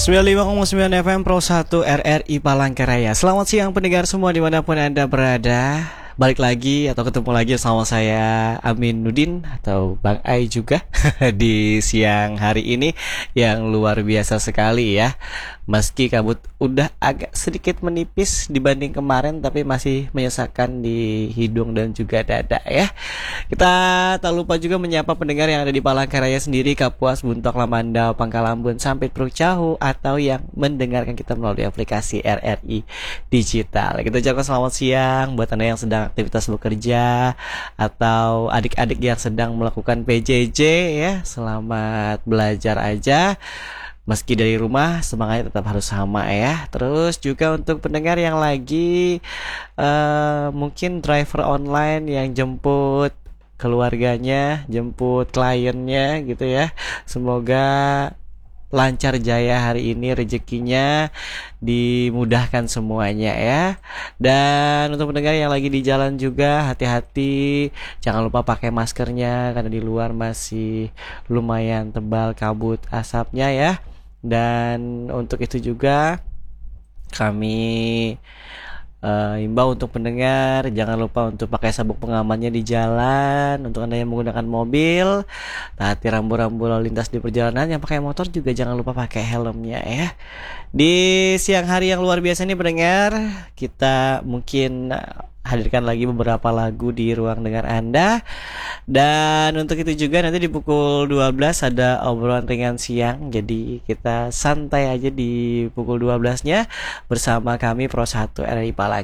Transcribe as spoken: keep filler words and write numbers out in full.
sembilan puluh lima koma sembilan F M Pro satu R R I Palangkaraya. Selamat siang pendengar semua dimanapun Anda berada. Balik lagi atau ketemu lagi sama saya Amin Nudin atau Bang Ai juga di siang hari ini yang luar biasa sekali ya. Meski kabut udah agak sedikit menipis dibanding kemarin, tapi masih menyesakan di hidung dan juga dada ya. Kita tak lupa juga menyapa pendengar yang ada di Palangkaraya sendiri, Kapuas, Buntok, Lamandau, Pangkalambun, sampai Prucahu, atau yang mendengarkan kita melalui aplikasi R R I Digital. Kita ucapkan selamat siang buat Anda yang sedang aktivitas bekerja atau adik-adik yang sedang melakukan P J J ya. Selamat belajar aja. Meski dari rumah, semangatnya tetap harus sama ya. Terus juga untuk pendengar yang lagi uh, mungkin driver online yang jemput keluarganya, jemput kliennya gitu ya. Semoga lancar jaya hari ini, rezekinya dimudahkan semuanya ya. Dan untuk pendengar yang lagi di jalan juga, hati-hati, jangan lupa pakai maskernya karena di luar masih lumayan tebal kabut asapnya ya. Dan untuk itu juga kami uh, imbau untuk pendengar, jangan lupa untuk pakai sabuk pengamannya di jalan. Untuk Anda yang menggunakan mobil, taati rambu-rambu lalu lintas di perjalanan. Yang pakai motor juga jangan lupa pakai helmnya ya. Di siang hari yang luar biasa ini pendengar, kita mungkin hadirkan lagi beberapa lagu di ruang dengar Anda. Dan untuk itu juga nanti di pukul dua belas ada obrolan ringan siang. Jadi kita santai aja di pukul dua belas-nya bersama kami Pro satu R R I Palangkaraya.